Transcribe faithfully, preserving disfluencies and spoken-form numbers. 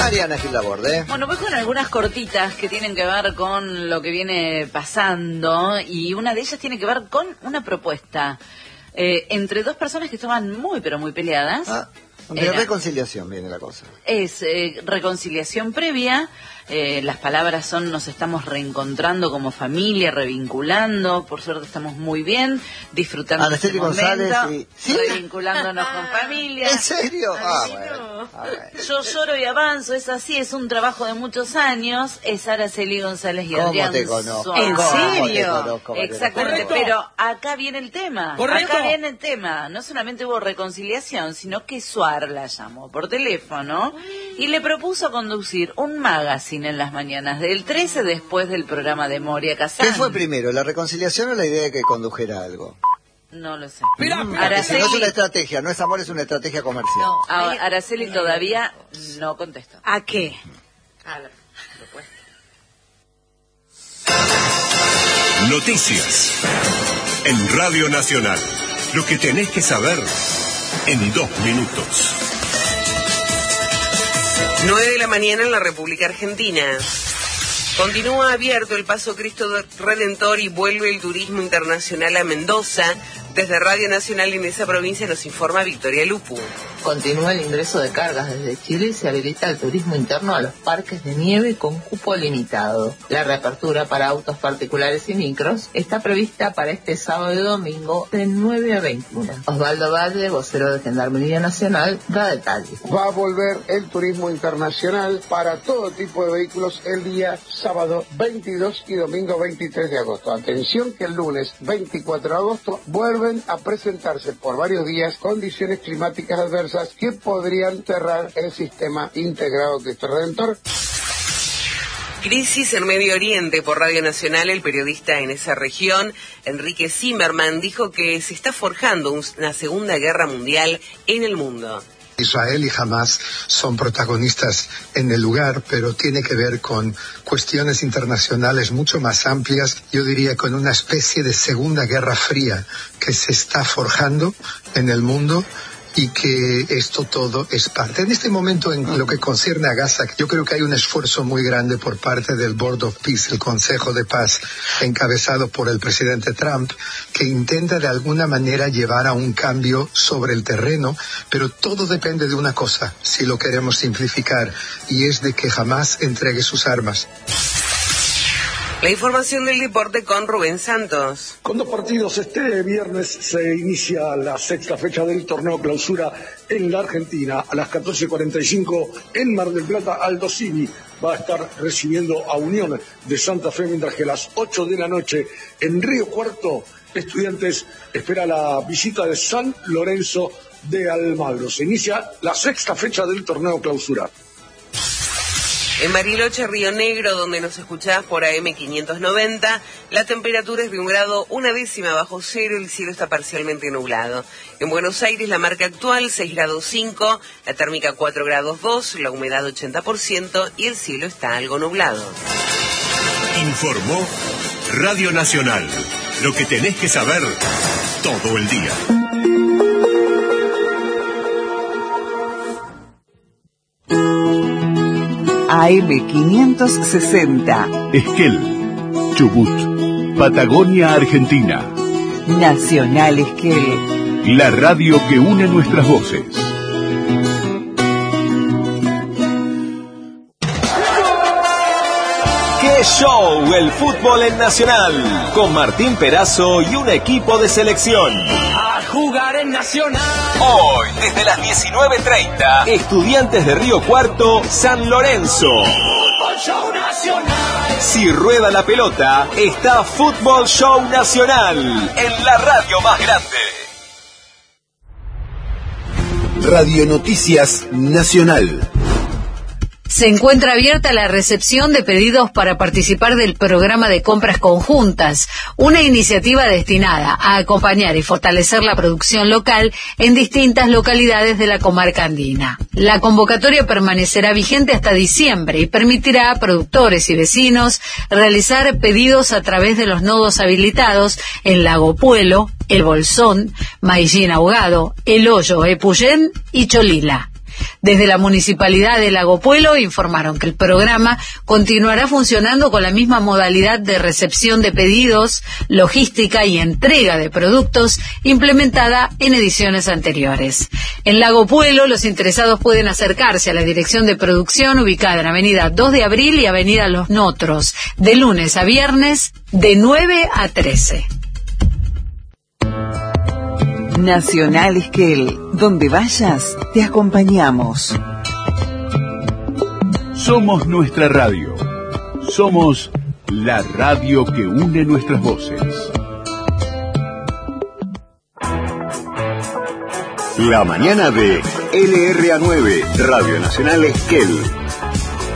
Mariana Gil Laborde. Bueno, voy con algunas cortitas que tienen que ver con lo que viene pasando y una de ellas tiene que ver con una propuesta eh, entre dos personas que estaban muy pero muy peleadas. Ah, de Era, reconciliación viene la cosa. Es eh, reconciliación previa. Eh, las palabras son: nos estamos reencontrando como familia, revinculando, por suerte estamos muy bien, disfrutando Araceli este momento, González y... ¿Sí? revinculándonos con familia. ¿En serio? Ah, bueno. No. Ah, bueno. Yo lloro y avanzo, es así, es un trabajo de muchos años, es Araceli González y ¿Cómo Adrián te conozco? Suárez. ¿En ¿Cómo serio? te conozco, Mariana? Exactamente, Correcto. pero acá viene el tema, Correcto. acá viene el tema, no solamente hubo reconciliación, sino que Suar la llamó por teléfono y le propuso conducir un magazine en las mañanas del trece después del programa de Moria Kazan. ¿Qué fue primero, la reconciliación o la idea de que condujera algo? No lo sé. Mirá, Mm, mirá, porque si no es Araceli, una estrategia, no es amor, es una estrategia comercial. no, a- Araceli todavía no contestó. ¿A qué? A la propuesta. Noticias en Radio Nacional. Lo que tenés que saber en dos minutos. nueve de la mañana en la República Argentina. Continúa abierto el Paso Cristo Redentor y vuelve el turismo internacional a Mendoza. Desde Radio Nacional en esa provincia nos informa Victoria Lupu. Continúa el ingreso de cargas desde Chile y se habilita el turismo interno a los parques de nieve con cupo limitado. La reapertura para autos particulares y micros está prevista para este sábado y domingo de nueve a veintiuno. Osvaldo Valle, vocero de Gendarmería Nacional, da detalles. Va a volver el turismo internacional para todo tipo de vehículos el día sábado veintidós y domingo veintitrés de agosto. Atención que el lunes veinticuatro de agosto vuelven a presentarse por varios días condiciones climáticas adversas que podrían cerrar el sistema integrado Cristo Redentor. Crisis en Medio Oriente. Por Radio Nacional, el periodista en esa región, Enrique Zimmerman, dijo que se está forjando una segunda guerra mundial en el mundo. Israel y Hamas son protagonistas en el lugar, pero tiene que ver con cuestiones internacionales mucho más amplias, yo diría con una especie de segunda guerra fría que se está forjando en el mundo y que esto todo es parte. En este momento, en lo que concierne a Gaza, yo creo que hay un esfuerzo muy grande por parte del Board of Peace, el Consejo de Paz, encabezado por el presidente Trump, que intenta de alguna manera llevar a un cambio sobre el terreno, pero todo depende de una cosa, si lo queremos simplificar, y es de que jamás entregue sus armas. La información del deporte con Rubén Santos. Con dos partidos este viernes se inicia la sexta fecha del torneo clausura en la Argentina. A las catorce cuarenta y cinco en Mar del Plata, Aldo Civi va a estar recibiendo a Unión de Santa Fe, mientras que a las ocho de la noche en Río Cuarto, Estudiantes espera la visita de San Lorenzo de Almagro. Se inicia la sexta fecha del torneo clausura. En Bariloche, Río Negro, donde nos escuchás por A M quinientos noventa, la temperatura es de un grado una décima bajo cero, el cielo está parcialmente nublado. En Buenos Aires, la marca actual seis grados cinco, la térmica cuatro grados dos, la humedad ochenta por ciento y el cielo está algo nublado. Informó Radio Nacional. Lo que tenés que saber todo el día. A M quinientos sesenta. Esquel, Chubut, Patagonia, Argentina. Nacional Esquel. La radio que une nuestras voces. ¡Qué show! El fútbol en Nacional. Con Martín Perazo y un equipo de selección. A jugar en Nacional. Hoy, desde las diecinueve treinta, Estudiantes de Río Cuarto, San Lorenzo. Fútbol Show Nacional. Si rueda la pelota, está Fútbol Show Nacional, en la radio más grande. Radio Noticias Nacional. Se encuentra abierta la recepción de pedidos para participar del programa de compras conjuntas, una iniciativa destinada a acompañar y fortalecer la producción local en distintas localidades de la comarca andina. La convocatoria permanecerá vigente hasta diciembre y permitirá a productores y vecinos realizar pedidos a través de los nodos habilitados en Lago Puelo, El Bolsón, Maillín Ahogado, El Hoyo, Epuyén y Cholila. Desde la Municipalidad de Lago Puelo informaron que el programa continuará funcionando con la misma modalidad de recepción de pedidos, logística y entrega de productos implementada en ediciones anteriores. En Lago Puelo, los interesados pueden acercarse a la dirección de producción ubicada en Avenida dos de Abril y Avenida Los Notros, de lunes a viernes, de nueve a trece. Nacional Esquel, donde vayas, te acompañamos. Somos nuestra radio. Somos la radio que une nuestras voces. La mañana de L R A nueve, Radio Nacional Esquel.